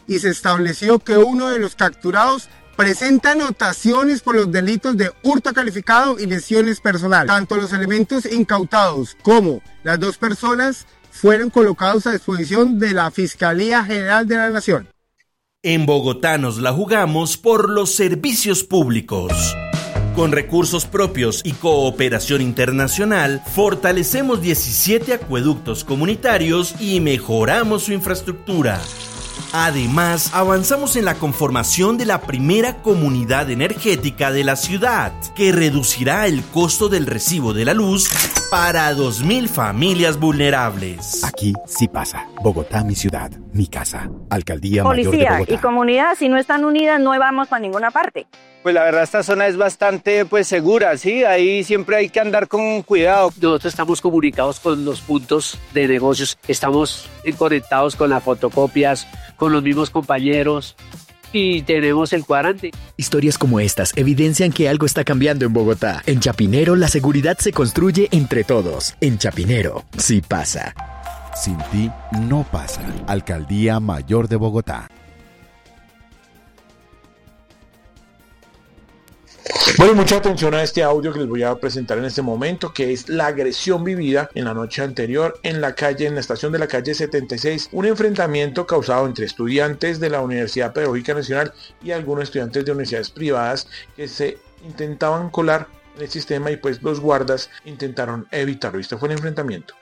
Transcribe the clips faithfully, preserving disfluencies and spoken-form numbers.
y se estableció que uno de los capturados presenta anotaciones por los delitos de hurto calificado y lesiones personales. Tanto los elementos incautados como las dos personas fueron colocados a disposición de la Fiscalía General de la Nación. En Bogotá nos la jugamos por los servicios públicos. Con recursos propios y cooperación internacional, fortalecemos diecisiete acueductos comunitarios y mejoramos su infraestructura. Además, avanzamos en la conformación de la primera comunidad energética de la ciudad, que reducirá el costo del recibo de la luz para dos mil familias vulnerables. Aquí sí pasa. Bogotá, mi ciudad, mi casa. Alcaldía Mayor de Bogotá. Policía y comunidad, si no están unidas, no vamos para ninguna parte. Pues la verdad esta zona es bastante pues segura, sí, ahí siempre hay que andar con cuidado. Nosotros estamos comunicados con los puntos de negocios, estamos conectados con las fotocopias, con los mismos compañeros y tenemos el cuadrante. Historias como estas evidencian que algo está cambiando en Bogotá. En Chapinero la seguridad se construye entre todos. En Chapinero sí pasa. Sin ti no pasa. Alcaldía Mayor de Bogotá. Bueno, mucha atención a este audio que les voy a presentar en este momento, que es la agresión vivida en la noche anterior en la calle, en la estación de la calle setenta y seis, un enfrentamiento causado entre estudiantes de la Universidad Pedagógica Nacional y algunos estudiantes de universidades privadas que se intentaban colar en el sistema y pues los guardas intentaron evitarlo. Este fue el enfrentamiento.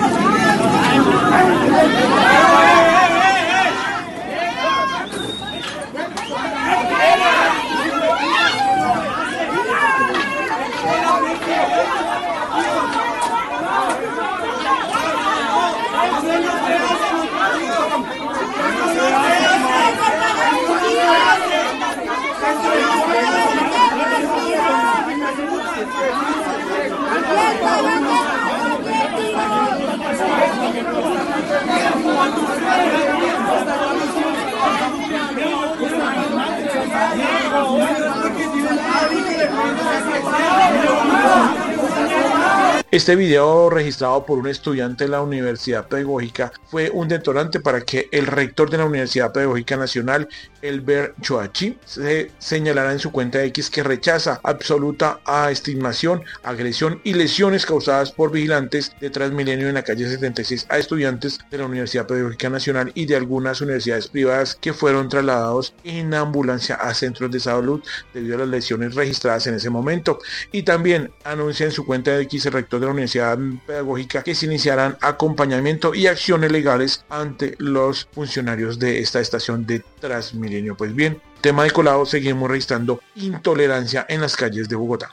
Este video, registrado por un estudiante de la Universidad Pedagógica, fue un detonante para que el rector de la Universidad Pedagógica Nacional, Elber Choachi, se señalara en su cuenta X que rechaza absoluta a estimación, agresión y lesiones causadas por vigilantes de Transmilenio en la calle setenta y seis a estudiantes de la Universidad Pedagógica Nacional y de algunas universidades privadas que fueron trasladados en ambulancia a centros de salud debido a las lesiones registradas en ese momento. Y también anuncia en su cuenta de X el rector de la Universidad Pedagógica que se iniciarán acompañamiento y acciones legales ante los funcionarios de esta estación de Transmilenio. Pues bien, tema de colado, seguimos registrando intolerancia en las calles de Bogotá.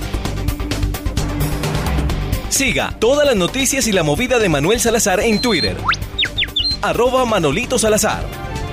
Siga todas las noticias y la movida de Manuel Salazar en Twitter. Arroba Manolito Salazar.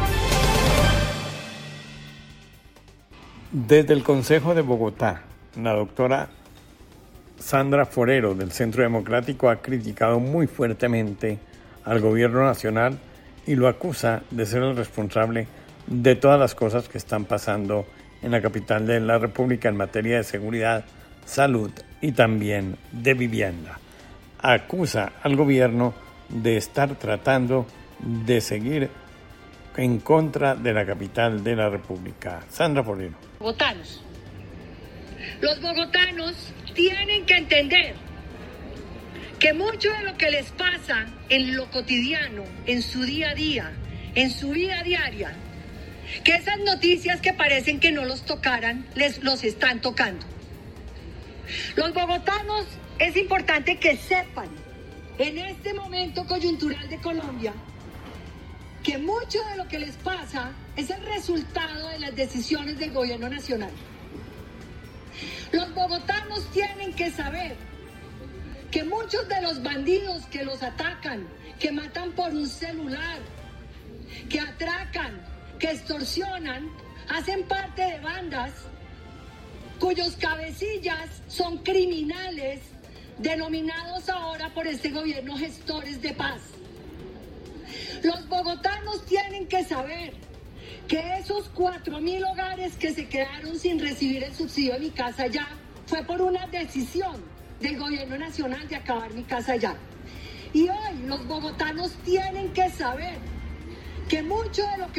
Desde el Consejo de Bogotá, la doctora Sandra Forero del Centro Democrático ha criticado muy fuertemente al gobierno nacional y lo acusa de ser el responsable de todas las cosas que están pasando en la capital de la República en materia de seguridad, salud y también de vivienda. Acusa al gobierno de estar tratando de seguir en contra de la capital de la República. Sandra Forero. Bogotanos. Los bogotanos tienen que entender que mucho de lo que les pasa en lo cotidiano, en su día a día, en su vida diaria, que esas noticias que parecen que no los tocaran, les los están tocando. Los bogotanos es importante que sepan en este momento coyuntural de Colombia que mucho de lo que les pasa es el resultado de las decisiones del gobierno nacional. Los bogotanos tienen que saber que muchos de los bandidos que los atacan, que matan por un celular, que atracan, que extorsionan, hacen parte de bandas cuyos cabecillas son criminales, denominados ahora por este gobierno gestores de paz. Los bogotanos tienen que saber que esos cuatro mil hogares que se quedaron sin recibir el subsidio de Mi Casa Ya fue por una decisión del gobierno nacional de acabar Mi Casa Ya. Y hoy los bogotanos tienen que saber que mucho de lo que